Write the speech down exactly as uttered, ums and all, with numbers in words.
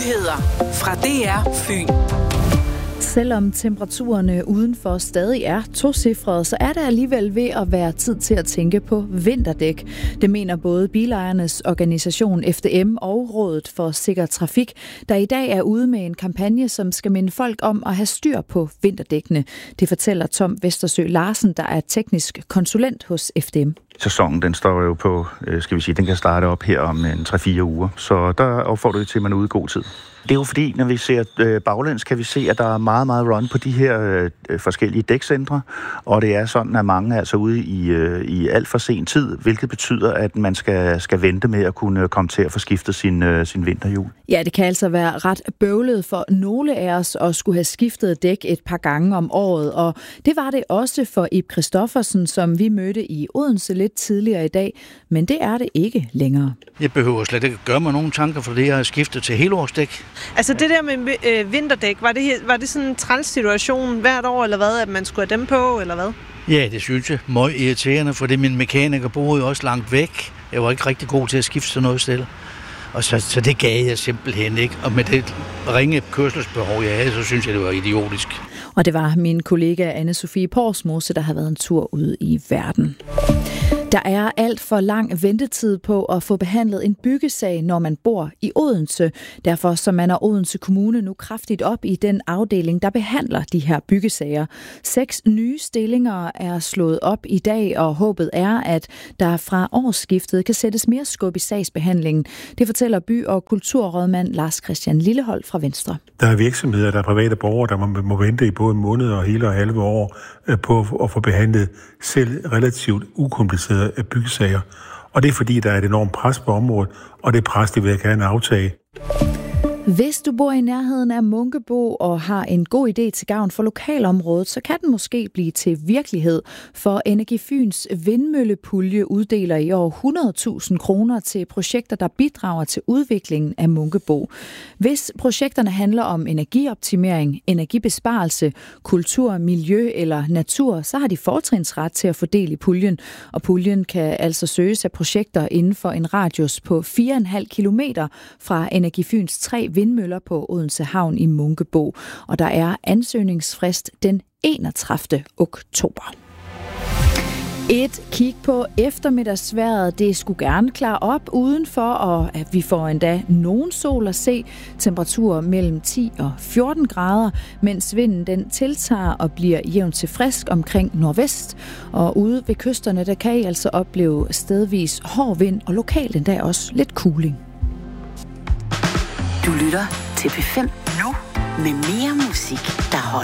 Nyheder fra D R Fyn. Selvom temperaturerne udenfor stadig er tocifrede, så er det alligevel ved at være tid til at tænke på vinterdæk. Det mener både bilejernes organisation F D M og Rådet for Sikker Trafik, der i dag er ude med en kampagne, som skal minde folk om at have styr på vinterdækkene. Det fortæller Tom Vestersø Larsen, der er teknisk konsulent hos F D M. Sæsonen, den står jo på, skal vi sige, den kan starte op her om en tre fire uger, så der opfordrer vi til, at man er ude i god tid. Det er jo fordi, når vi ser øh, baglæns, kan vi se, at der er meget, meget run på de her øh, forskellige dækcentre, og det er sådan, at mange er altså ude i, øh, i alt for sen tid, hvilket betyder, at man skal, skal vente med at kunne komme til at få skiftet sin, øh, sin vinterhjul. Ja, det kan altså være ret bøvlet for nogle af os at skulle have skiftet dæk et par gange om året, og det var det også for Ib Christoffersen, som vi mødte i Odense lidt tidligere i dag, men det er det ikke længere. Jeg behøver slet ikke gøre mig nogen tanker, for det jeg har skiftet til helårsdæk. Altså det der med øh, vinterdæk, var det, var det sådan en træls situation hvert år, eller hvad, at man skulle have dem på, eller hvad? Ja, det synes jeg. Meget irriterende, fordi min mekaniker boede jo også langt væk. Jeg var ikke rigtig god til at skifte sådan noget sted. Og så, så det gav jeg simpelthen ikke. Og med det ringe kørselsbehov, jeg havde, så synes jeg, det var idiotisk. Og det var min kollega Anne-Sophie Porsmose, der havde været en tur ude i verden. Der er alt for lang ventetid på at få behandlet en byggesag, når man bor i Odense. Derfor så mander Odense Kommune nu kraftigt op i den afdeling, der behandler de her byggesager. Seks nye stillinger er slået op i dag, og håbet er, at der fra årsskiftet kan sættes mere skub i sagsbehandlingen. Det fortæller by- og kulturrådmand Lars Christian Lillehold fra Venstre. Der er virksomheder, der er private borgere, der må, må vente i både en måned og hele og halve år på at få behandlet selv relativt ukomplicerede byggesager. Og det er fordi, der er et enormt pres på området, og det pres, det vil jeg gerne aftage. Hvis du bor i nærheden af Munkebo og har en god idé til gavn for lokalområdet, så kan den måske blive til virkelighed, for Energifyns vindmøllepulje uddeler i år hundrede tusind kroner til projekter, der bidrager til udviklingen af Munkebo. Hvis projekterne handler om energioptimering, energibesparelse, kultur, miljø eller natur, så har de fortrinsret til at fordele i puljen, og puljen kan altså søges af projekter inden for en radius på fire komma fem kilometer fra Energifyns tre vindmøller på Odense Havn i Munkebo, og der er ansøgningsfrist den enogtredivte oktober. Et kig på eftermiddagsvejret. Det skulle gerne klare op udenfor, og at vi får endda nogen sol at se. Temperaturer mellem ti og fjorten grader, mens vinden den tiltager og bliver jævnt til frisk omkring nordvest. Og ude ved kysterne, der kan I altså opleve stedvis hård vind og lokalt endda også lidt kuling. Du lytter til P fem nu med mere musik, der holder.